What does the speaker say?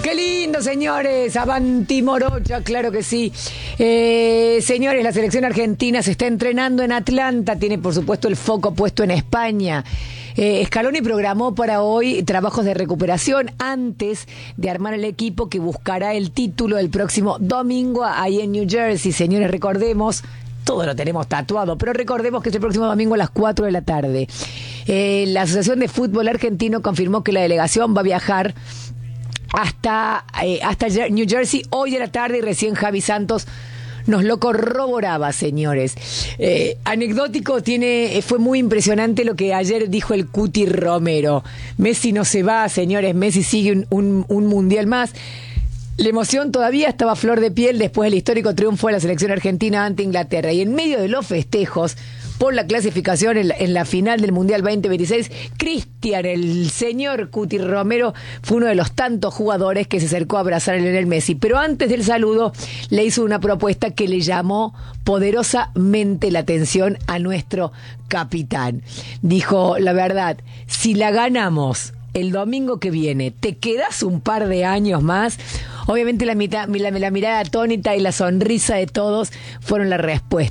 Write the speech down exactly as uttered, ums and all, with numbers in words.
Qué lindo, señores. Avanti Morocha, claro que sí. Eh, señores, la selección argentina se está entrenando en Atlanta. Tiene, por supuesto, el foco puesto en España. Eh, Scaloni programó para hoy trabajos de recuperación antes de armar el equipo que buscará el título el próximo domingo ahí en New Jersey. Señores, recordemos, todo lo tenemos tatuado, pero recordemos que es el próximo domingo a las cuatro de la tarde. Eh, la Asociación de Fútbol Argentino confirmó que la delegación va a viajar hasta, eh, hasta New Jersey hoy de la tarde, y recién Javi Santos nos lo corroboraba, señores. Eh, anecdótico, tiene, fue muy impresionante lo que ayer dijo el Cuti Romero. Messi no se va, señores, Messi sigue un, un, un mundial más. La emoción todavía estaba a flor de piel después del histórico triunfo de la selección argentina ante Inglaterra. Y en medio de los festejos por la clasificación en la, en la final del Mundial veinte veintiséis, Cristian, el señor Cuti Romero, fue uno de los tantos jugadores que se acercó a abrazar a Lionel Messi. Pero antes del saludo le hizo una propuesta que le llamó poderosamente la atención a nuestro capitán. Dijo, la verdad, si la ganamos el domingo que viene, ¿te quedas un par de años más? Obviamente la, mitad, la, la mirada atónita y la sonrisa de todos fueron la respuesta.